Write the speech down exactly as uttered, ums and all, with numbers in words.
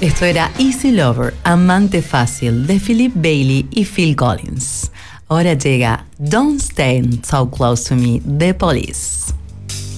Esto era Easy Lover, Amante Fácil, de Philip Bailey y Phil Collins. Ahora llega Don't Stand So Close to Me, de Police.